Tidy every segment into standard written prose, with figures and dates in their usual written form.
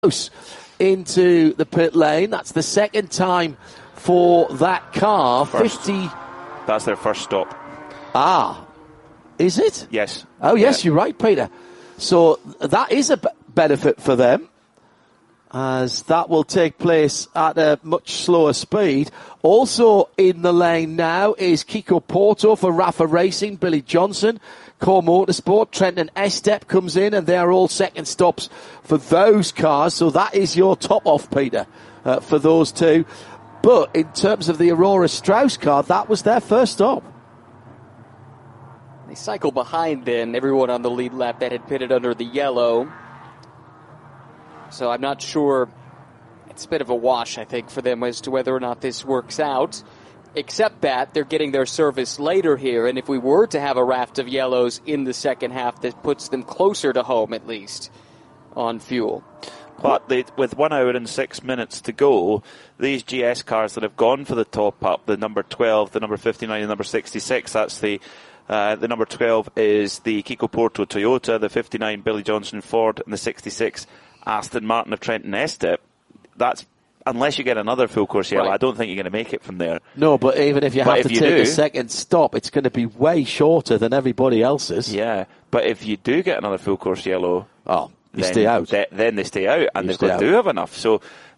into the pit lane. That's the second time for that car. That's their first stop. Is it? Yes. Oh, yes, You're right, Peter. So that is a benefit for them, as that will take place at a much slower speed. Also in the lane now is Kiko Porto for Rafa Racing, Billy Johnson, Core Motorsport, Trenton Estep comes in, and they are all second stops for those cars. So that is your top off, Peter, for those two. But in terms of the Aurora Strauss car, that was their first stop. They cycle behind then everyone on the lead lap that had pitted under the yellow. So I'm not sure. It's a bit of a wash, I think, for them as to whether or not this works out. Except that they're getting their service later here, and if we were to have a raft of yellows in the second half, that puts them closer to home, at least, on fuel. But with 1 hour and 6 minutes to go, these GS cars that have gone for the top-up, the number 12, the number 59, and number 66, that's the number 12 is the Kiko Porto Toyota, the 59 Billy Johnson Ford, and the 66 Aston Martin of Trenton Estep. That's, unless you get another full course yellow, right. I don't think you're going to make it from there. No, but even if you have to take a second stop, it's going to be way shorter than everybody else's. Yeah, but if you do get another full course yellow, they stay out. Then they stay out, and they do have enough. So,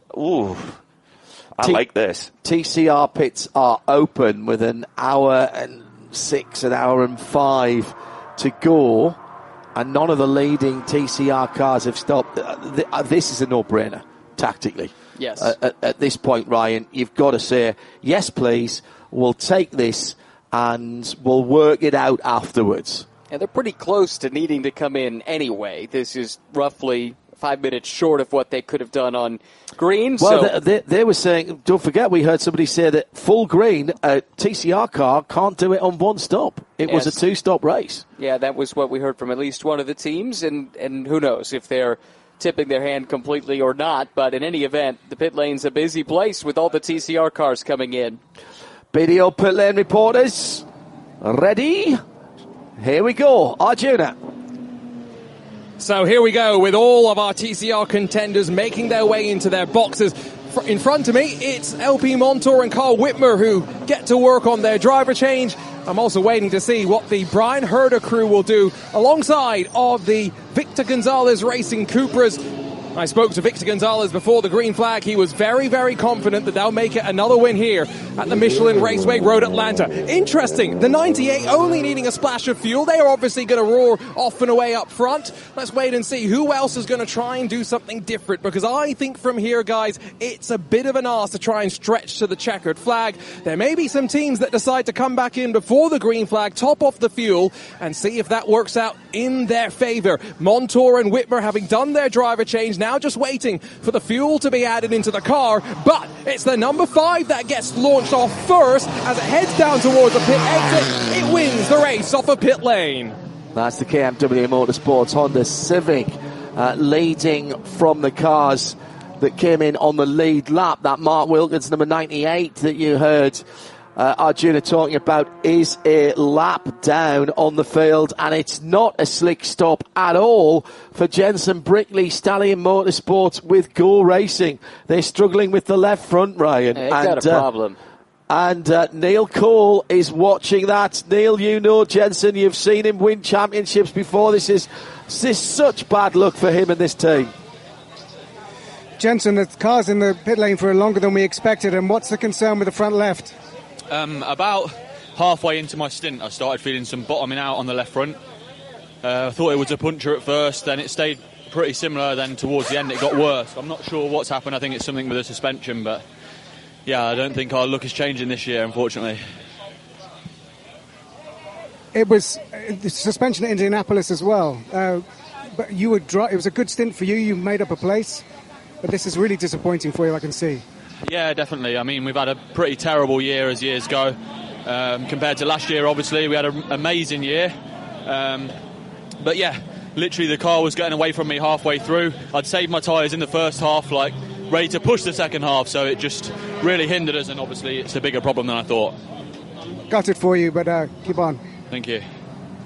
I like this. TCR pits are open with an hour and 6, an hour and 5 to go, and none of the leading TCR cars have stopped. This is a no-brainer, tactically. Yes. At this point, Ryan, you've got to say, yes, please, we'll take this and we'll work it out afterwards. And they're pretty close to needing to come in anyway. This is roughly 5 minutes short of what they could have done on green. Well, they were saying, don't forget, we heard somebody say that full green, a TCR car can't do it on one stop. It was a 2-stop race. Yeah, that was what we heard from at least one of the teams, and who knows if they're tipping their hand completely or not. But in any event, the pit lane's a busy place with all the TCR cars coming in. BDO pit lane reporters, ready? Here we go, Arjuna. So here we go with all of our TCR contenders making their way into their boxes. In front of me, it's LP Montour and Carl Whitmer who get to work on their driver change. I'm also waiting to see what the Brian Herder crew will do alongside of the Victor Gonzalez Racing Cupras. I spoke to Victor Gonzalez before the green flag. He was very, very confident that they'll make it another win here at the Michelin Raceway Road Atlanta. Interesting, the 98 only needing a splash of fuel. They are obviously going to roar off and away up front. Let's wait and see who else is going to try and do something different, because I think from here, guys, it's a bit of an ask to try and stretch to the checkered flag. There may be some teams that decide to come back in before the green flag, top off the fuel, and see if that works out in their favor. Montour and Whitmer having done their driver change, now just waiting for the fuel to be added into the car, but it's the number 5 that gets launched off first as it heads down towards the pit exit. It wins the race off a pit lane. That's the KMW Motorsports Honda Civic leading from the cars that came in on the lead lap. That Mark Wilkins number 98 that you heard Arjuna talking about is a lap down on the field, and it's not a slick stop at all for Jensen Brickley, Stallion Motorsports with Go Racing. They're struggling with the left front, Ryan. They've got a problem. And Neil Cole is watching that. Neil, you know Jensen, you've seen him win championships before. This is such bad luck for him and this team. Jensen, the car's in the pit lane for longer than we expected, and what's the concern with the front left? About halfway into my stint, I started feeling some bottoming out on the left front. I thought it was a puncture at first, then it stayed pretty similar, then towards the end it got worse. I'm not sure what's happened. I think it's something with the suspension, but yeah, I don't think our luck is changing this year, unfortunately. It was the suspension at Indianapolis as well, but you were it was a good stint for you. You made up a place, but this is really disappointing for you, I can see. Yeah, definitely. I mean, we've had a pretty terrible year as years go. Compared to last year, obviously, we had an amazing year. But yeah, literally the car was getting away from me halfway through. I'd saved my tyres in the first half, ready to push the second half, so it just really hindered us, and obviously it's a bigger problem than I thought. Gutted for you, but keep on. Thank you.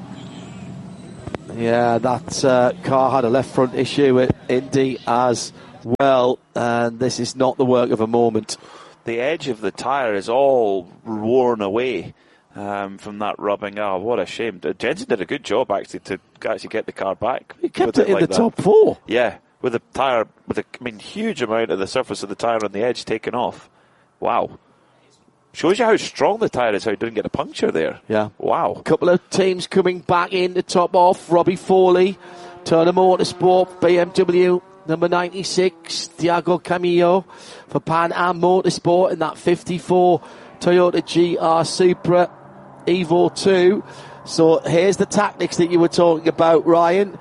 Yeah, that car had a left front issue at Indy as well, and this is not the work of a moment. The edge of the tyre is all worn away from that rubbing. Oh, what a shame. Jensen did a good job actually to actually get the car back. He kept it in the top 4. Yeah, with the tyre, huge amount of the surface of the tyre on the edge taken off. Wow. Shows you how strong the tyre is, how he didn't get a puncture there. Yeah. Wow. A couple of teams coming back in to top off. Robbie Foley, Turner Motorsport, BMW number 96, Thiago Camillo for Pan Am Motorsport in that 54 Toyota GR Supra Evo 2. So here's the tactics that you were talking about, Ryan.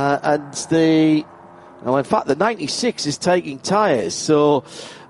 In fact, the 96 is taking tyres. So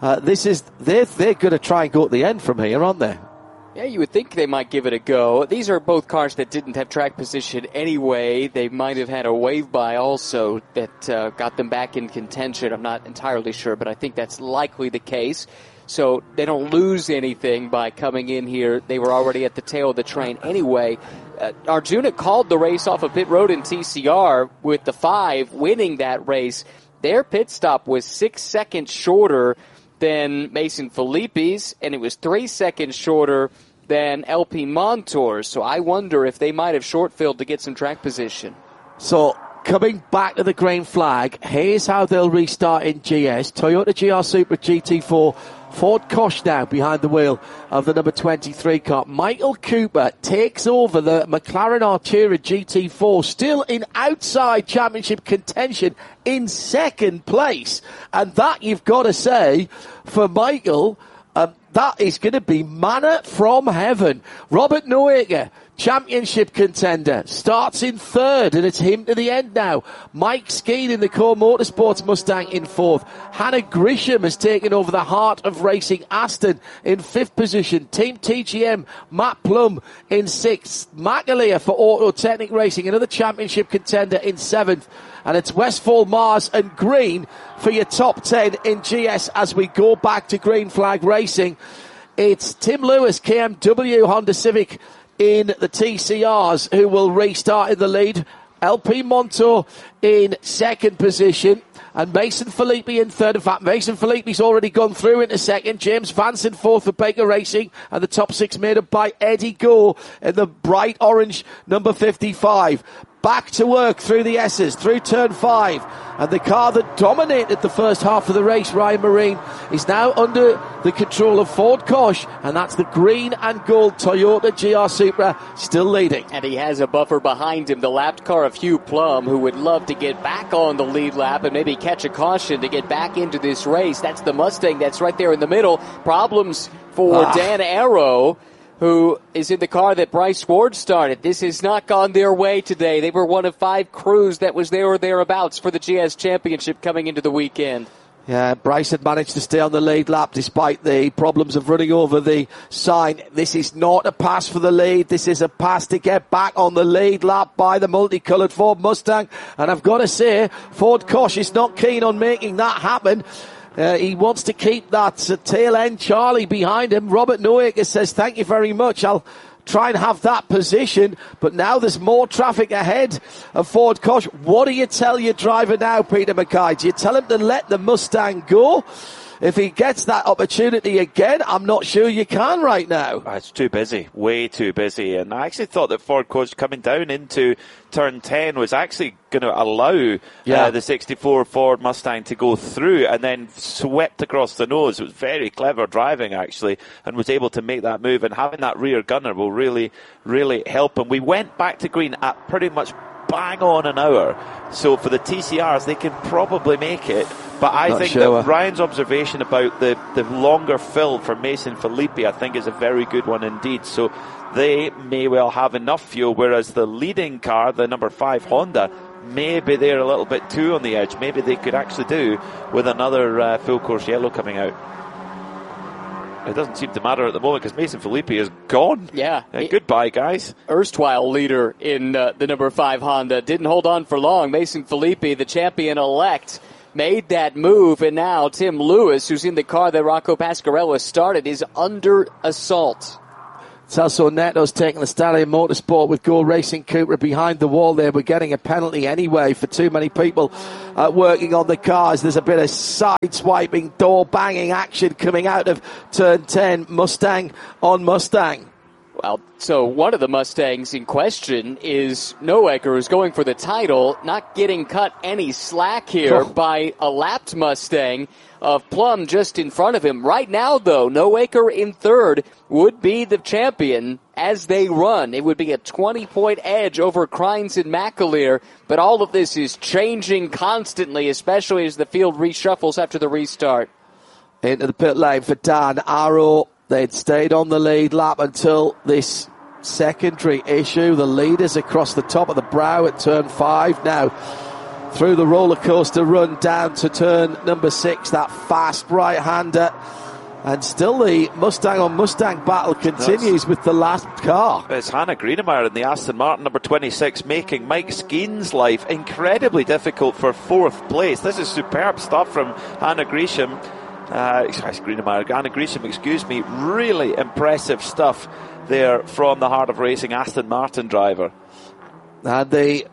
they're going to try and go at the end from here, aren't they? Yeah, you would think they might give it a go. These are both cars that didn't have track position anyway. They might have had a wave by also that got them back in contention. I'm not entirely sure, but I think that's likely the case. So they don't lose anything by coming in here. They were already at the tail of the train anyway. Arjuna called the race off of pit road in TCR with the 5 winning that race. Their pit stop was 6 seconds shorter than Mason Filippi's, and it was 3 seconds shorter than LP Montour's. So I wonder if they might have short-filled to get some track position. So coming back to the green flag, here's how they'll restart in GS. Toyota GR Supra GT4, Ford Koch now behind the wheel of the number 23 car. Michael Cooper takes over the McLaren Artura GT4, still in outside championship contention in second place. And that, you've got to say, for Michael, that is going to be manna from heaven. Robert Noaker, championship contender, starts in third, and it's him to the end now. Mike Skeen in the Core Motorsports Mustang in fourth. Hannah Grisham has taken over the Heart of Racing Aston in fifth position. Team TGM, Matt Plum in sixth. McAleer for Auto Technic Racing, another championship contender in seventh. And it's Westfall, Mars and Green for your top 10 in GS as we go back to green flag racing. It's Tim Lewis, KMW Honda Civic in the TCRs who will restart in the lead. LP Montour in second position. And Mason Filippi in third. In fact, Mason Filippi's already gone through into second. James Vance in fourth for Baker Racing. And the top 6 made up by Eddie Gore in the bright orange number 55. Back to work through the S's, through turn 5. And the car that dominated the first half of the race, Ryan Marine, is now under the control of Ford Koch. And that's the green and gold Toyota GR Supra still leading. And he has a buffer behind him, the lapped car of Hugh Plum, who would love to get back on the lead lap and maybe catch a caution to get back into this race. That's the Mustang that's right there in the middle. Problems for Dan Arrow, who is in the car that Bryce Ward started. This has not gone their way today. They were one of 5 crews that was there or thereabouts for the GS Championship coming into the weekend. Yeah, Bryce had managed to stay on the lead lap despite the problems of running over the sign. This is not a pass for the lead. This is a pass to get back on the lead lap by the multicoloured Ford Mustang. And I've got to say, Ford Koch is not keen on making that happen. He wants to keep that tail end Charlie behind him. Robert Noaker says, thank you very much. I'll try and have that position. But now there's more traffic ahead of Ford Koch. What do you tell your driver now, Peter Mackay? Do you tell him to let the Mustang go? If he gets that opportunity again, I'm not sure you can right now. It's too busy, way too busy. And I actually thought that Ford Koch coming down into turn 10 was actually going to allow the 64 Ford Mustang to go through and then swept across the nose. It was very clever driving, actually, and was able to make that move. And having that rear gunner will really, really help him. We went back to green at pretty much bang on an hour. So for the TCRs, they can probably make it. But I think that Ryan's observation about the longer fill for Mason Filippi, I think, is a very good one indeed. So they may well have enough fuel, whereas the leading car, the number 5 Honda, maybe they're a little bit too on the edge. Maybe they could actually do with another full course yellow coming out. It doesn't seem to matter at the moment because Mason Filippi is gone. Yeah. Goodbye, guys. Erstwhile leader in the number 5 Honda. Didn't hold on for long. Mason Filippi, the champion-elect, made that move, and now Tim Lewis, who's in the car that Rocco Pasquarello started, is under assault. Celso Neto's taking the Stallion Motorsport with Go Racing Cooper behind the wall there. We're getting a penalty anyway for too many people working on the cars. There's a bit of side-swiping, door-banging action coming out of Turn 10, Mustang on Mustang. Well, so one of the Mustangs in question is Noecker, who's going for the title, not getting cut any slack here by a lapped Mustang of Plum just in front of him. Right now, though, Noecker in third would be the champion as they run. It would be a 20-point edge over Crines and McAleer, but all of this is changing constantly, especially as the field reshuffles after the restart. Into the pit lane for Dan Arrow. They'd stayed on the lead lap until this secondary issue. The leaders across the top of the brow at turn 5 now. Through the roller coaster run down to turn number 6, that fast right-hander. And still the Mustang on Mustang battle continues with the last car. It's Hannah Greenemeyer in the Aston Martin number 26 making Mike Skeen's life incredibly difficult for 4th place. This is superb stuff from Hannah Gresham. Hannah Gresham, excuse me. Really impressive stuff there from the Heart of Racing Aston Martin driver. And the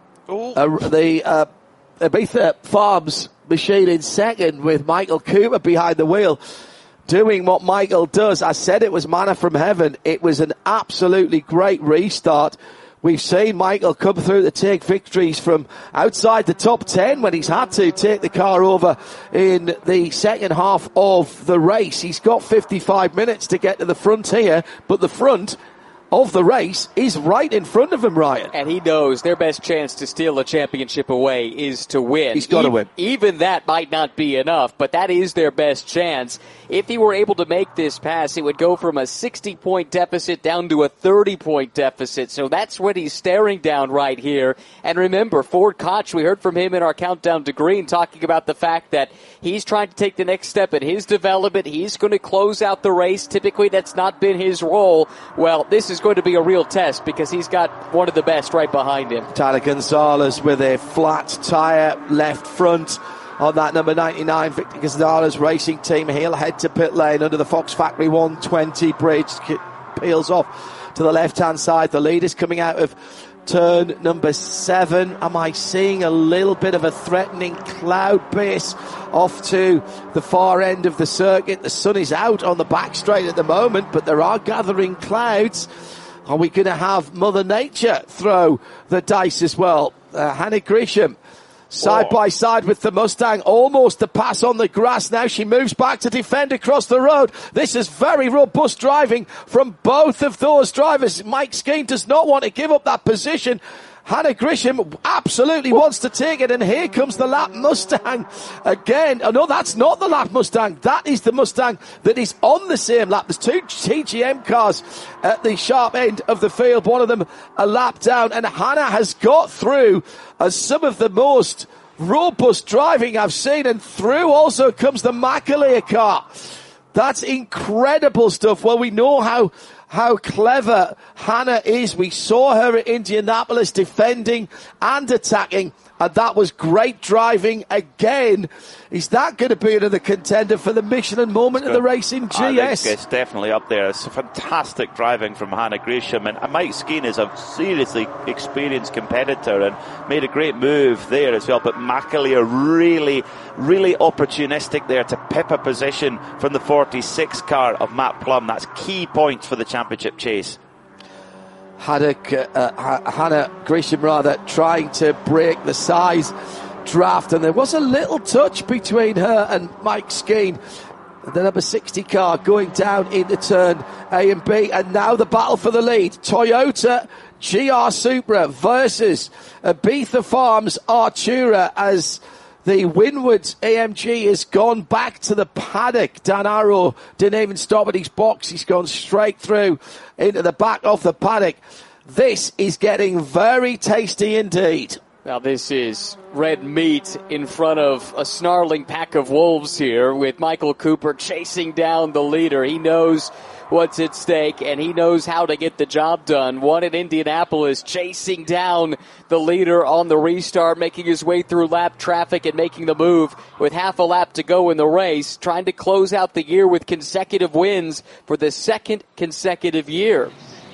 Ibiza Farms machine in second with Michael Cooper behind the wheel, doing what Michael does. I said it was manna from heaven. It was an absolutely great restart. We've seen Michael come through to take victories from outside the top 10 when he's had to take the car over in the second half of the race. He's got 55 minutes to get to the front here, but the front of the race is right in front of him, Ryan. And he knows their best chance to steal a championship away is to win. He's got to win. Even that might not be enough, but that is their best chance. If he were able to make this pass, it would go from a 60-point deficit down to a 30-point deficit. So that's what he's staring down right here. And remember, Ford Koch, we heard from him in our Countdown to Green talking about the fact that he's trying to take the next step in his development. He's going to close out the race. Typically, that's not been his role. Well, this is going to be a real test because he's got one of the best right behind him. Tyler Gonzalez with a flat tyre left front on that number 99 Victor Gonzalez Racing Team. He'll head to pit lane under the Fox Factory 120 bridge. Peels off to the left-hand side. The lead is coming out of turn number 7. Am I seeing a little bit of a threatening cloud base off to the far end of the circuit? The sun is out on the back straight at the moment, but there are gathering clouds. Are we going to have Mother Nature throw the dice as well? Hannah Gresham side by side with the Mustang, almost a pass on the grass. Now she moves back to defend across the road. This is very robust driving from both of those drivers. Mike Skeen does not want to give up that position. Hannah Gresham absolutely wants to take it, and here comes the lap Mustang again. Oh, no, that's not the lap Mustang. That is the Mustang that is on the same lap. There's 2 TGM cars at the sharp end of the field, one of them a lap down, and Hannah has got through as some of the most robust driving I've seen, and through also comes the McAleer car. That's incredible stuff. Well, we know how clever Hannah is. We saw her at Indianapolis defending and attacking, and that was great driving again. Is that going to be another contender for the Michelin moment of the race in GS? I think it's definitely up there. It's fantastic driving from Hannah Gresham, and Mike Skeen is a seriously experienced competitor and made a great move there as well. But McAleer really opportunistic there to pip a position from the 46 car of Matt Plum. That's key points for the championship chase. Hannah Gresham trying to break the size draft, and there was a little touch between her and Mike Skeen. The number 60 car going down into turn A and B, and now the battle for the lead. Toyota GR Supra versus Ibiza Farms Artura, as the Windward AMG has gone back to the paddock. Dan Arrow didn't even stop at his box. He's gone straight through into the back of the paddock. This is getting very tasty indeed. Now this is red meat in front of a snarling pack of wolves here, with Michael Cooper chasing down the leader. He knows what's at stake, and he knows how to get the job done. One at Indianapolis, chasing down the leader on the restart, making his way through lap traffic and making the move with half a lap to go in the race, trying to close out the year with consecutive wins for the second consecutive year.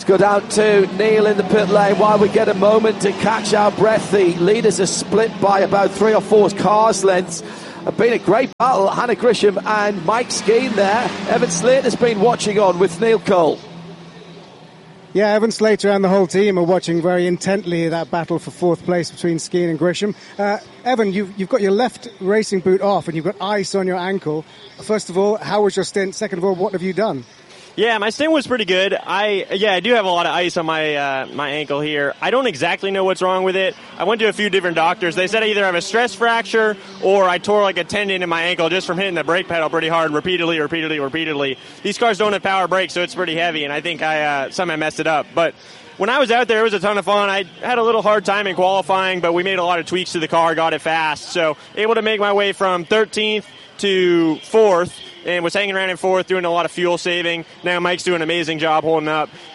Let's go down to Neil in the pit lane while we get a moment to catch our breath. The leaders are split by about 3 or 4 cars lengths. It's been a great battle. Hannah Grisham and Mike Skeen there. Evan Slater's been watching on with Neil Cole. Yeah, Evan Slater and the whole team are watching very intently that battle for 4th place between Skeen and Grisham. Evan, you've got your left racing boot off and you've got ice on your ankle. First of all, how was your stint? Second of all, what have you done? Yeah, my stint was pretty good. I do have a lot of ice on my my ankle here. I don't exactly know what's wrong with it. I went to a few different doctors. They said I either have a stress fracture or I tore like a tendon in my ankle just from hitting the brake pedal pretty hard repeatedly. These cars don't have power brakes, so it's pretty heavy, and I think I somehow messed it up. But when I was out there, it was a ton of fun. I had a little hard time in qualifying, but we made a lot of tweaks to the car, got it fast. So able to make my way from 13th to 4th. And was hanging around in 4th, doing a lot of fuel saving. Now Mike's doing an amazing job holding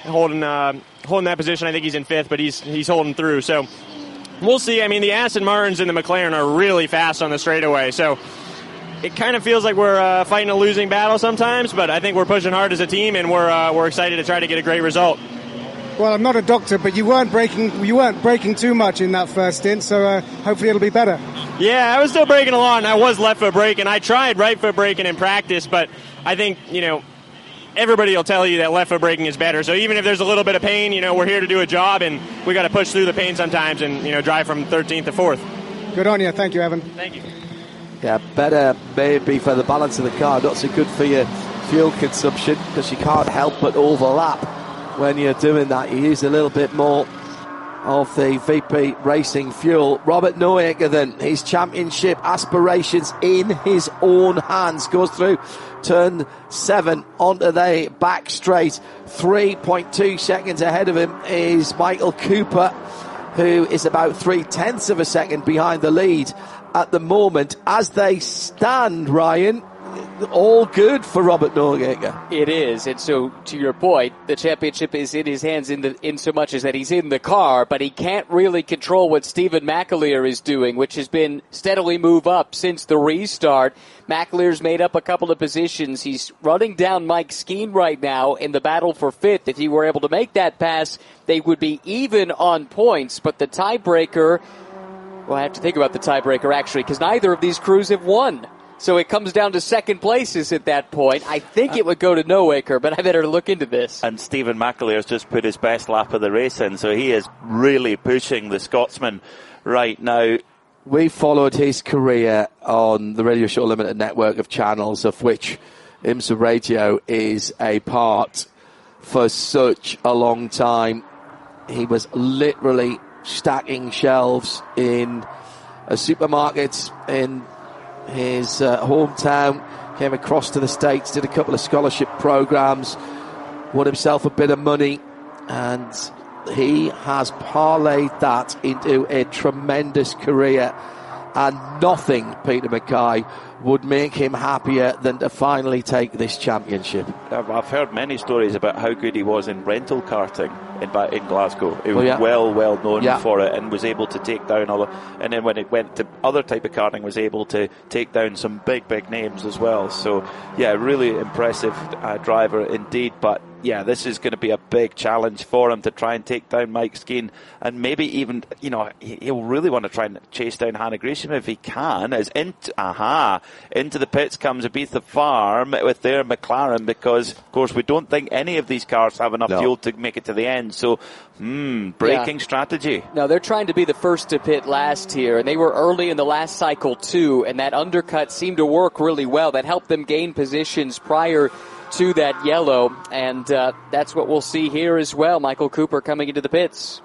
that position. I think he's in 5th, but he's holding through. So we'll see. I mean, the Aston Martins and the McLaren are really fast on the straightaway. So it kind of feels like we're fighting a losing battle sometimes, but I think we're pushing hard as a team, and we're excited to try to get a great result. Well, I'm not a doctor, but you weren't braking too much in that first stint, so hopefully it'll be better. Yeah, I was still braking a lot, and I was left foot braking. I tried right foot braking in practice, but I think, everybody will tell you that left foot braking is better. So even if there's a little bit of pain, we're here to do a job, and we got to push through the pain sometimes and, drive from 13th to 4th. Good on you. Thank you, Evan. Thank you. Yeah, better maybe for the balance of the car, not so good for your fuel consumption because you can't help but overlap. When you're doing that, you use a little bit more of the VP Racing fuel. Robert Noaker then, his championship aspirations in his own hands, goes through turn 7 onto the back straight. 3.2 seconds ahead of him is Michael Cooper, who is about 0.3 of a second behind the lead at the moment. As they stand, Ryan, all good for Robert Noriega. It is, and so to your point, the championship is in his hands in so much as that he's in the car, but he can't really control what Stephen McAleer is doing, which has been steadily move up since the restart. McAleer's made up a couple of positions. He's running down Mike Skeen right now in the battle for 5th. If he were able to make that pass, they would be even on points, but the tiebreaker, well, I have to think about the tiebreaker actually, because neither of these crews have won. So it comes down to second places at that point. I think it would go to Noaker, but I better look into this. And Stephen McAleer's just put his best lap of the race in, so he is really pushing the Scotsman right now. We followed his career on the Radio Show Limited network of channels, of which IMSA Radio is a part, for such a long time. He was literally stacking shelves in a supermarket in his hometown, came across to the States, did a couple of scholarship programs, won himself a bit of money, and he has parlayed that into a tremendous career, and nothing, Peter Mackay, would make him happier than to finally take this championship. I've heard many stories about how good he was in rental karting in Glasgow. He was well known for it and was able to take down and then when it went to other type of karting, was able to take down some big names as well. So yeah, really impressive driver indeed. But yeah, this is going to be a big challenge for him to try and take down Mike Skeen, and maybe even, he'll really want to try and chase down Hannah Grisham if he can. As into the pits comes Ibiza Farm with their McLaren, because of course we don't think any of these cars have enough fuel to make it to the end. So braking strategy. No, they're trying to be the first to pit last here, and they were early in the last cycle too, and that undercut seemed to work really well. That helped them gain positions prior to that yellow, and that's what we'll see here as well. Michael Cooper coming into the pits.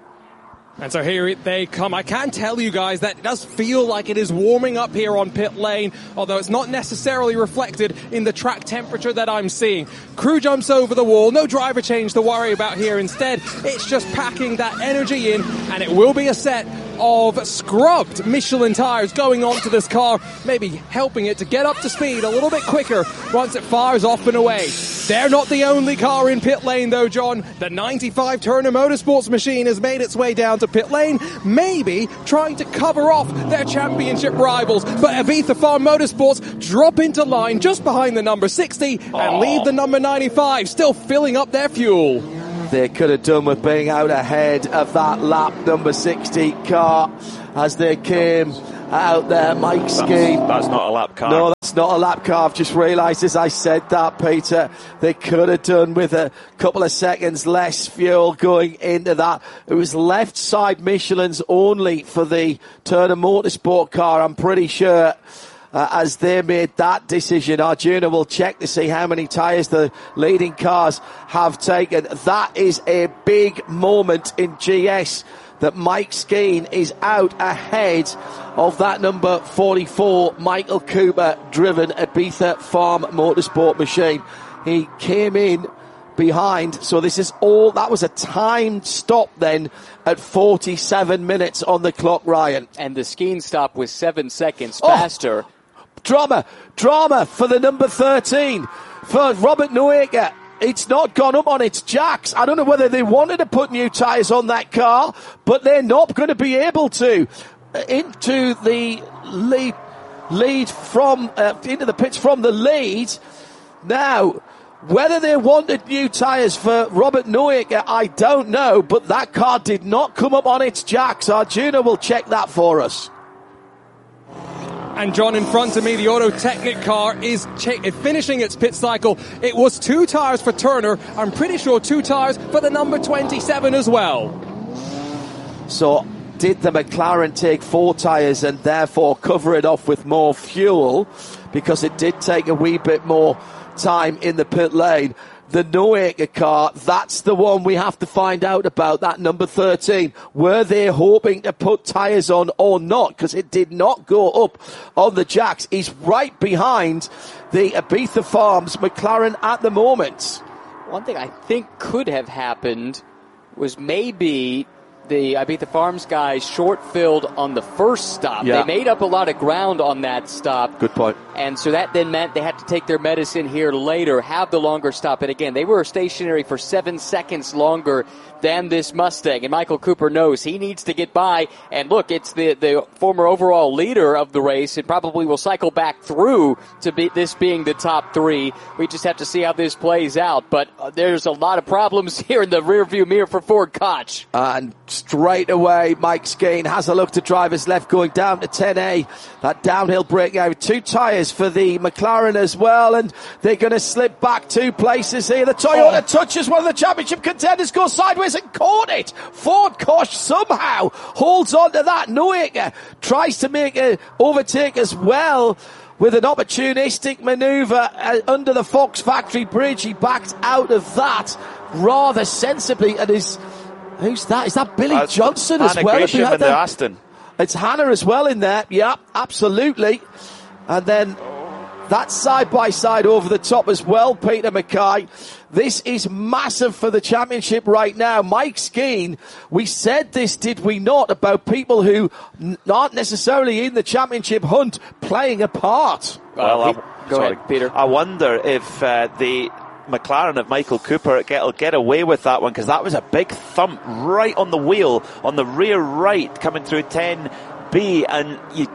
And so here they come. I can tell you guys that it does feel like it is warming up here on pit lane, although it's not necessarily reflected in the track temperature that I'm seeing. Crew jumps over the wall, no driver change to worry about here. Instead, it's just packing that energy in, and it will be a set of scrubbed Michelin tires going onto this car, maybe helping it to get up to speed a little bit quicker once it fires off and away. They're not the only car in pit lane though, John. The 95 Turner Motorsports machine has made its way down to pit lane, maybe trying to cover off their championship rivals, but Ibiza Farm Motorsports drop into line just behind the number 60 and leave the number 95 still filling up their fuel. they could have done with being out ahead of that lap number 60 car as they came out there. Mike Skeen. That's not a lap car. No, that's not a lap car. I've just realised as I said that, Peter, they could have done with a couple of seconds less fuel going into that. It was left side Michelin's only for the Turner Motorsport car, I'm pretty sure. As they made that decision, Arjuna will check to see how many tyres the leading cars have taken. That is a big moment in GS, that Mike Skeen is out ahead of that number 44 Michael Cooper driven Ibiza Farm Motorsport machine. He came in behind, so this is all, that was a timed stop then at 47 minutes on the clock, Ryan. And the Skeen stop was 7 seconds faster. Drama for the number 13, for Robert Nueka. It's not gone up on its jacks. I don't know whether they wanted to put new tyres on that car, but they're not going to be able to. Into the lead from, into the pits from the lead. Now, whether they wanted new tyres for Robert Nueka, I don't know, but that car did not come up on its jacks. Arjuna will check that for us. And John, in front of me, the Auto Technic car is finishing its pit cycle. It was 2 tyres for Turner. I'm pretty sure 2 tyres for the number 27 as well. So, did the McLaren take 4 tyres and therefore cover it off with more fuel? Because it did take a wee bit more time in the pit lane. The Nueka car, that's the one we have to find out about, that number 13. Were they hoping to put tyres on or not? Because it did not go up on the jacks. He's right behind the Ibiza Farms McLaren at the moment. One thing I think could have happened was maybe the Ibiza Farms guys short-filled on the first stop. Yeah. They made up a lot of ground on that stop. Good point. And so that then meant they had to take their medicine here later, have the longer stop. And again, they were stationary for 7 seconds longer than this Mustang. And Michael Cooper knows he needs to get by. And look, it's the former overall leader of the race and probably will cycle back through to be this being the top 3. We just have to see how this plays out. But there's a lot of problems here in the rearview mirror for Ford Koch. And straight away, Mike Skeen has a look to driver's left going down to 10A. That downhill braking out. 2 tyres for the McLaren as well, and they're going to slip back 2 places here. The Toyota touches one of the championship contenders, goes sideways and caught it. Ford Koch somehow holds on to that. Nueka tries to make an overtake as well with an opportunistic manoeuvre under the Fox Factory Bridge. He backed out of that rather sensibly, and who's that? Is that Billy Johnson as well? Gresham in the Aston. It's Hannah as well in there. Yeah, absolutely. And then that side-by-side over the top as well, Peter Mackay. This is massive for the championship right now. Mike Skeen, we said this, did we not, about people who aren't necessarily in the championship hunt playing a part. Go ahead, Peter. I wonder if the McLaren of Michael Cooper will get away with that one, because that was a big thump right on the wheel, on the rear right, coming through 10B, and you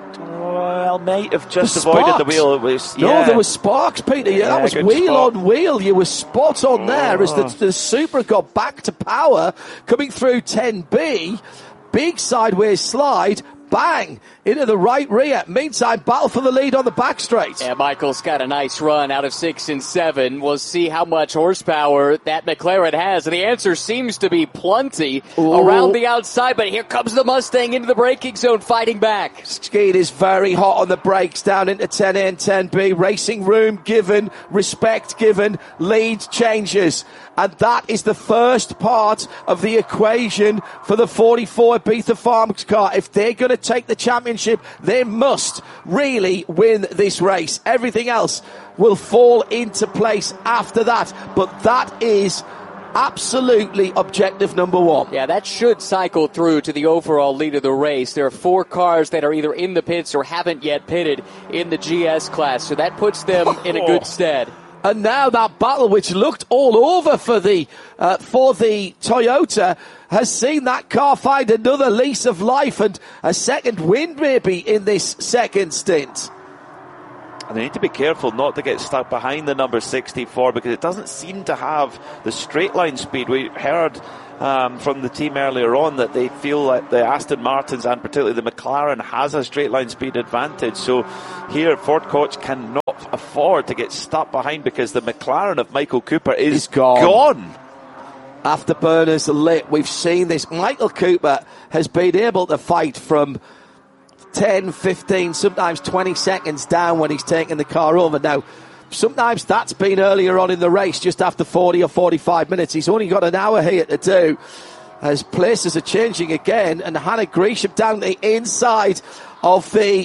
might have just avoided the wheel. It was, there was sparks, Peter. Yeah, that was wheel on wheel. You were spot on there as the Supra got back to power, coming through 10B. Big sideways slide. Bang! Into the right rear. Meantime, battle for the lead on the back straight. Yeah, Michael's got a nice run out of 6 and 7. We'll see how much horsepower that McLaren has. The answer seems to be plenty around the outside, but here comes the Mustang into the braking zone, fighting back. Skeen is very hot on the brakes down into 10A and 10B. Racing room given, respect given, lead changes. And that is the first part of the equation for the 44 Ibiza Farms car. If they're going to take the championship, they must really win this race. Everything else will fall into place after that. But that is absolutely objective number 1. Yeah, that should cycle through to the overall lead of the race. There are 4 cars that are either in the pits or haven't yet pitted in the GS class. So that puts them in a good stead. And now that battle, which looked all over for the Toyota, has seen that car find another lease of life and a second win maybe in this second stint. And they need to be careful not to get stuck behind the number 64 because it doesn't seem to have the straight line speed. We heard from the team earlier on that they feel like the Aston Martins and particularly the McLaren has a straight line speed advantage. So here Ford Koch cannot afford to get stuck behind because the McLaren of Michael Cooper is gone. Afterburners are lit. We've seen this. Michael Cooper has been able to fight from 10, 15, sometimes 20 seconds down when he's taking the car over. Now, sometimes that's been earlier on in the race, just after 40 or 45 minutes. He's only got an hour here to do as places are changing again. And Hannah Gresham down the inside of the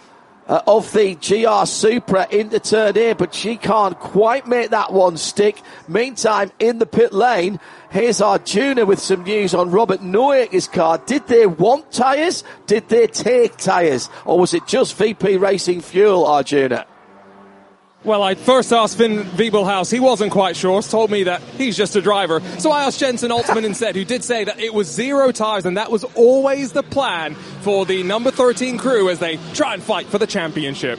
GR Supra into turn A, but she can't quite make that one stick. Meantime, in the pit lane, here's Arjuna with some news on Robert Noaker's car. Did they want tyres? Did they take tyres? Or was it just VP Racing fuel, Arjuna? Well, I first asked Finn Wiebelhaus. He wasn't quite sure. Told me that he's just a driver. So I asked Jensen Altman instead, who did say that it was 0 tyres, and that was always the plan for the number 13 crew as they try and fight for the championship.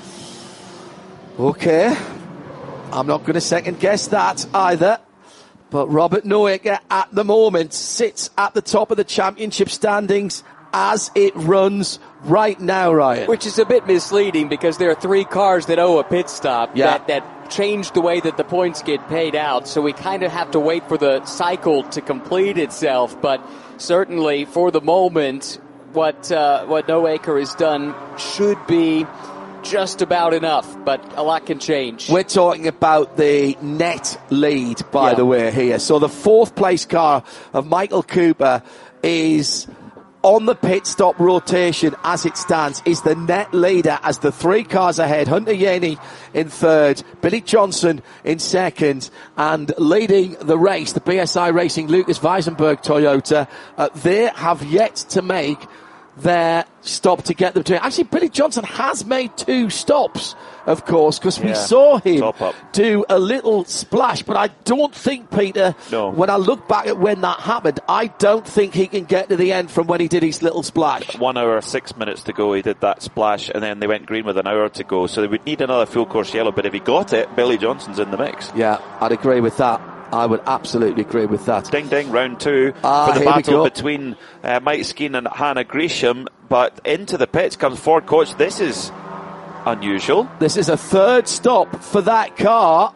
Okay. I'm not going to second guess that either. But Robert Noaker at the moment sits at the top of the championship standings as it runs right now, Ryan. Which is a bit misleading because there are 3 cars that owe a pit stop that changed the way that the points get paid out. So we kind of have to wait for the cycle to complete itself. But certainly for the moment, what Noaker has done should be just about enough, but a lot can change. We're talking about the net lead, by the way, here. So the 4th place car of Michael Cooper is on the pit stop rotation as it stands, is the net leader as the 3 cars ahead. Hunter Yaney in 3rd, Billy Johnson in 2nd, and leading the race, the BSI Racing Lucas Weisenberg Toyota. They have yet to make their stop to get them to it. Actually, Billy Johnson has made 2 stops, of course, because we saw him do a little splash. But I don't think, Peter, when I look back at when that happened, I don't think he can get to the end from when he did his little splash. 1 hour, 6 minutes to go, he did that splash, and then they went green with an hour to go. So they would need another full course yellow, but if he got it, Billy Johnson's in the mix. Yeah, I'd agree with that. I would absolutely agree with that. Ding ding, round 2 for the battle between Mike Skeen and Hannah Gresham. But into the pits comes Ford Koch. This is unusual. This is a 3rd stop for that car,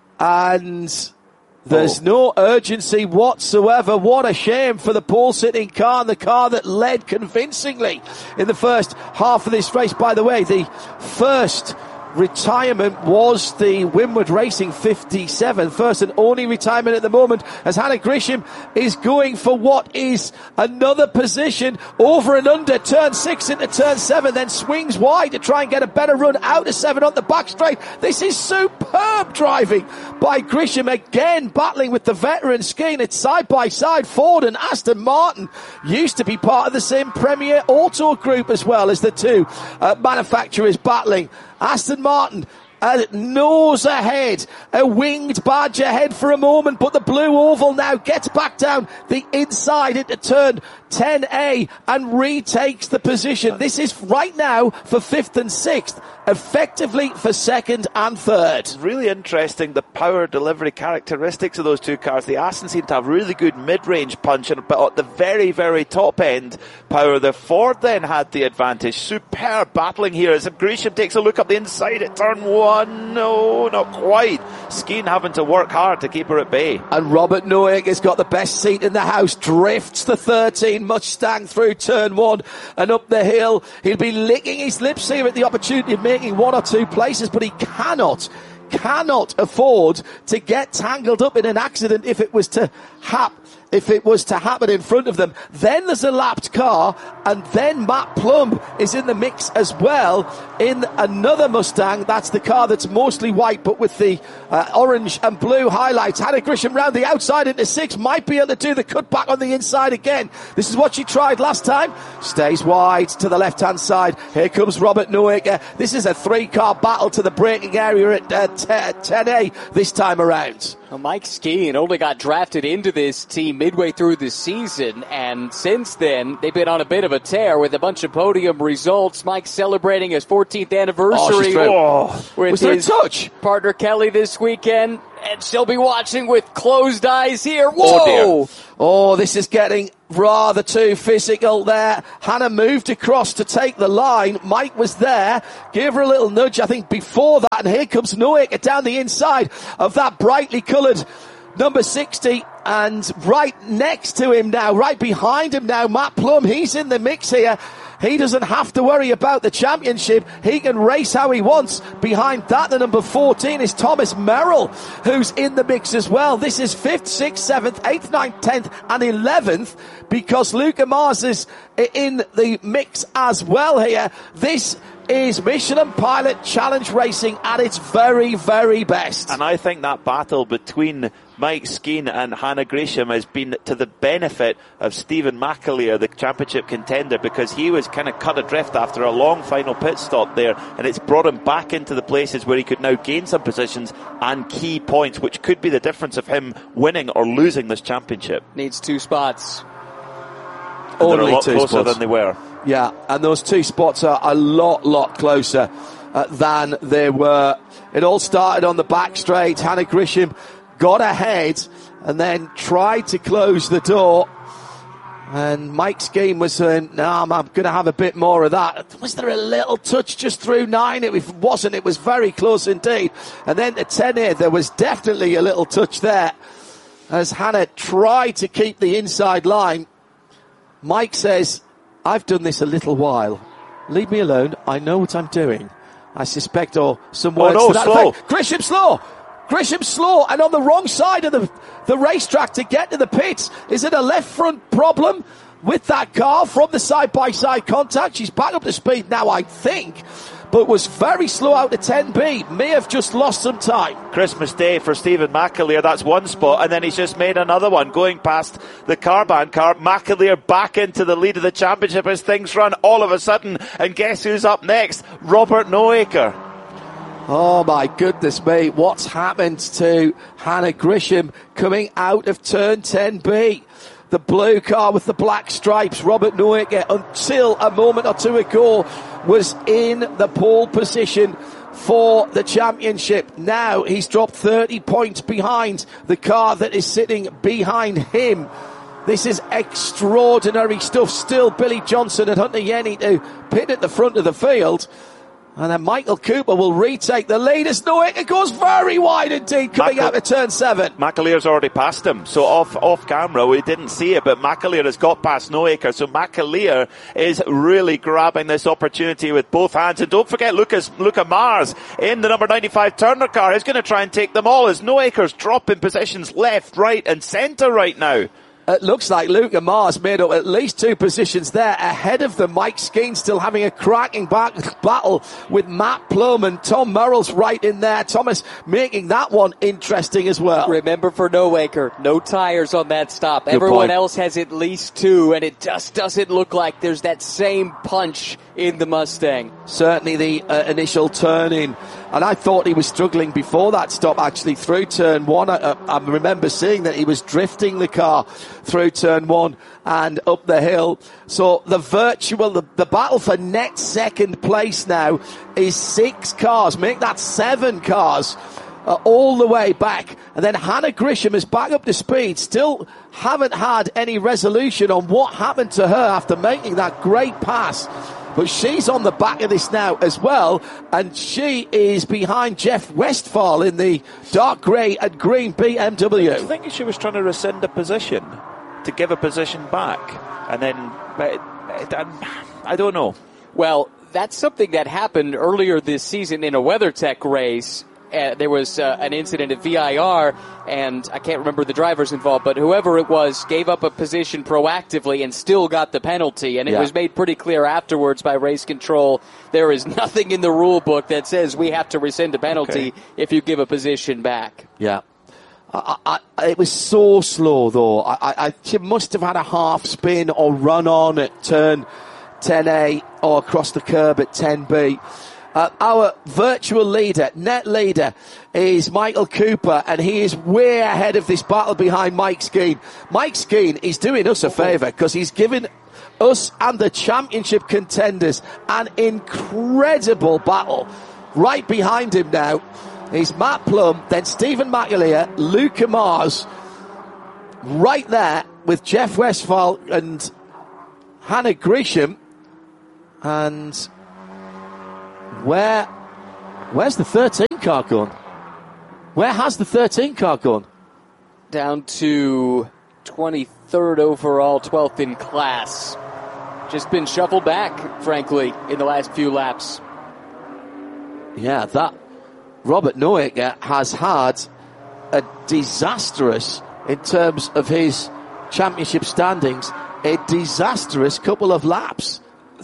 and there's no urgency whatsoever. What a shame for the pole-sitting car and the car that led convincingly in the first half of this race. By the way, the first retirement was the Winward Racing 57. First and only retirement at the moment, as Hannah Gresham is going for what is another position over and under turn 6 into turn 7, then swings wide to try and get a better run out of 7 on the back straight. This is superb driving by Gresham, again battling with the veteran Skeen. It's side by side. Ford and Aston Martin used to be part of the same Premier Auto group as well as the 2 manufacturers battling. Aston Martin nose ahead, a winged badge ahead for a moment, but the blue oval now gets back down the inside into turn 10A and retakes the position. This is right now for 5th and 6th, effectively for 2nd and 3rd. Really interesting, the power delivery characteristics of those 2 cars. The Aston seem to have really good mid-range punch, but at the very, very top end power, the Ford then had the advantage. Superb battling here as Gresham takes a look up the inside at turn 1. No, not quite. Skeen having to work hard to keep her at bay. And Robert Noaker's got the best seat in the house, drifts the 13 Mustang through turn 1 and up the hill. He'll be licking his lips here at the opportunity of making 1 or 2 places, but he cannot afford to get tangled up in an accident if it was to happen in front of them. Then there's a lapped car, and then Matt Plumb is in the mix as well in another Mustang. That's the car that's mostly white, but with the orange and blue highlights. Hannah Gresham round the outside into 6, might be able to do the cutback on the inside again. This is what she tried last time. Stays wide to the left-hand side. Here comes Robert Noaker. This is a 3-car battle to the braking area at 10A this time around. Well, Mike Skeen only got drafted into this team midway through the season, and since then, they've been on a bit of a tear with a bunch of podium results. Mike celebrating his 14th anniversary with Was there his a touch? partner Kelly this weekend, and she'll be watching with closed eyes here. Whoa! Oh, dear. Oh, this is getting rather too physical there. Hannah moved across to take the line. Mike was there. Gave her a little nudge, I think, before that. And here comes Noaker down the inside of that brightly coloured number 60. And right next to him now, right behind him now, Matt Plum. He's in the mix here. He doesn't have to worry about the championship. He can race how he wants. Behind that, the number 14 is Thomas Merrill, who's in the mix as well. This is 5th, 6th, 7th, 8th, 9th, 10th, and 11th, because Luca Mars is in the mix as well here. This is Michelin Pilot Challenge Racing at its very, very best. And I think that battle between Mike Skeen and Hannah Gresham has been to the benefit of Stephen McAleer, the championship contender, because he was kind of cut adrift after a long final pit stop there, and it's brought him back into the places where he could now gain some positions and key points, which could be the difference of him winning or losing this championship. Needs 2 spots. And they're a lot 2 closer spots. than they were. Yeah, and those 2 spots are a lot closer than they were. It all started on the back straight. Hannah Grisham got ahead and then tried to close the door. And Mike Skeen was saying, no, I'm going to have a bit more of that. Was there a little touch just through 9? It wasn't. It was very close indeed. And then to 10 here, there was definitely a little touch there as Hannah tried to keep the inside line. Mike says, I've done this a little while. Leave me alone. I know what I'm doing. I suspect, or some words to that effect. Grisham slow. Grisham slow and on the wrong side of the racetrack to get to the pits. Is it a left front problem with that car from the side-by-side contact? She's back up to speed now, I think, but was very slow out to 10B. May have just lost some time. Christmas Day for Stephen McAleer, that's one spot, and then he's just made another one going past the Carban car. McAleer back into the lead of the championship as things run all of a sudden, and guess who's up next? Robert Noaker. Oh my goodness me, what's happened to Hannah Grisham coming out of turn 10B? The blue car with the black stripes, Robert Noaker, until a moment or two ago, was in the pole position for the championship. Now he's dropped 30 points behind the car that is sitting behind him. This is extraordinary stuff. Still Billy Johnson and Hunter Yenny to pit at the front of the field. And then Michael Cooper will retake the lead as Noaker goes very wide indeed coming out of turn 7. McAleer's already passed him. So off camera, we didn't see it, but McAleer has got past Noaker. So McAleer is really grabbing this opportunity with both hands. And don't forget Luca Mars in the number 95 Turner car. He's going to try and take them all as Noaker's dropping positions left, right and centre right now. It looks like Luca Mars made up at least 2 positions there ahead of them. Mike Skeen still having a cracking battle with Matt Plum, and Tom Merrill's right in there. Thomas making that one interesting as well. Remember for Noaker, no tires on that stop. Good Everyone point. else has at least 2, and it just doesn't look like there's that same punch in the Mustang. Certainly the initial turn in. And I thought he was struggling before that stop, actually, through turn 1. I remember seeing that he was drifting the car through turn 1 and up the hill. So the battle for net second place now is 6 cars. Make that 7 cars all the way back. And then Hannah Grisham is back up to speed. Still haven't had any resolution on what happened to her after making that great pass. But she's on the back of this now as well, and she is behind Jeff Westphal in the dark grey and green BMW. I think she was trying to rescind a position to give a position back, and then I don't know. Well, that's something that happened earlier this season in a WeatherTech race. There was an incident at VIR, and I can't remember the drivers involved, but whoever it was gave up a position proactively and still got the penalty. And it was made pretty clear afterwards by race control, there is nothing in the rule book that says we have to rescind a penalty if you give a position back. Yeah. It was so slow, though. She must have had a half spin or run on at turn 10A or across the curb at 10B. Our virtual leader, net leader, is Michael Cooper, and he is way ahead of this battle behind Mike Skeen. Mike Skeen is doing us a favour because he's given us and the championship contenders an incredible battle. Right behind him now is Matt Plum, then Stephen McAleer, Luca Mars, right there with Jeff Westphal and Hannah Grisham. And where's the 13 car gone? Where has the 13 car gone? Down to 23rd overall, 12th in class. Just been shuffled back, frankly, in the last few laps. Yeah, that Robert Noacker has had a disastrous, in terms of his championship standings, a disastrous couple of laps.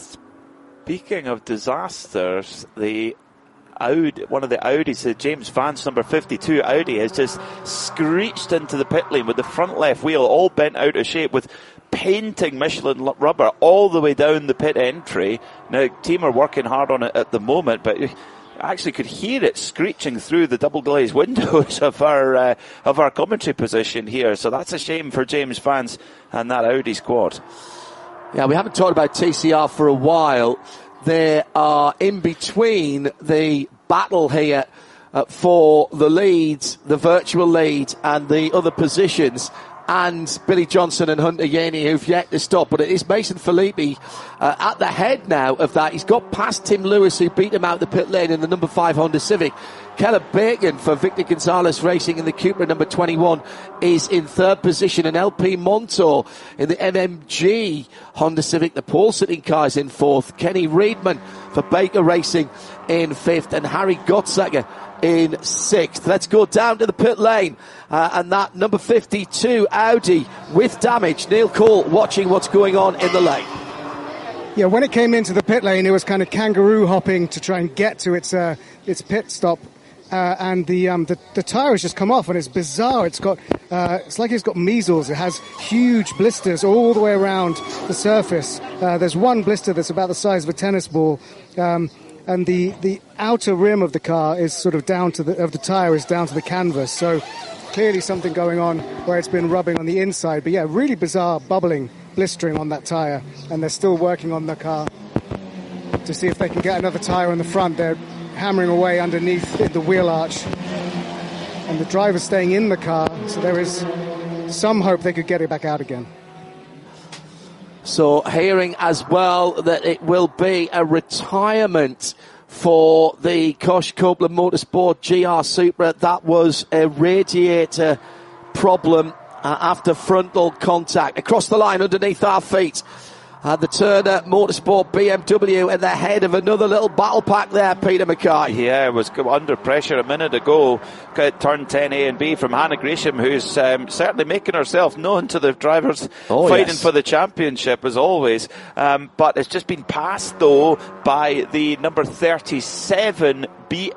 Speaking of disasters, the Audi, one of the Audis, the James Vance number 52 Audi, has just screeched into the pit lane with the front left wheel all bent out of shape, with painting Michelin rubber all the way down the pit entry. Now, team are working hard on it at the moment, but I actually could hear it screeching through the double glazed windows of our commentary position here. So that's a shame for James Vance and that Audi squad. Yeah, we haven't talked about TCR for a while. They are in between the battle here for the leads, the virtual lead, and the other positions, and Billy Johnson and Hunter Yeany, who've yet to stop. But it is Mason Filippi at the head now of that. He's got past Tim Lewis, who beat him out the pit lane in the number 5 Honda Civic. Keller Bacon for Victor Gonzalez Racing in the Cupra number 21 is in third position, and LP Montour in the MMG Honda Civic, the pole sitting car, is in fourth. Kenny Reedman for Baker Racing in fifth, and Harry Gottsager in sixth. Let's go down to the pit lane, and that number 52 Audi with damage. Neil Cole watching what's going on in the lane. Yeah, when it came into the pit lane, it was kind of kangaroo hopping to try and get to its pit stop. And the tyre has just come off, and it's bizarre. It's got it's like it's got measles. It has huge blisters all the way around the surface. There's one blister that's about the size of a tennis ball, and the outer rim of the car is sort of down to the tyre is down to the canvas. So clearly something going on where it's been rubbing on the inside. But yeah, really bizarre bubbling, blistering on that tyre, and they're still working on the car to see if they can get another tyre on the front. They're hammering away underneath the wheel arch, and the driver's staying in the car, so there is some hope they could get it back out again. So hearing as well that it will be a retirement for the Kosh Copeland Motorsport GR Supra. That was a radiator problem after frontal contact across the line underneath our feet. The Turner Motorsport BMW at the head of another little battle pack there, Peter Mackay. Yeah, it was under pressure a minute ago. Turn 10A and B from Hannah Grisham, who's certainly making herself known to the drivers fighting for the championship, as always. But it's just been passed, though, by the number 37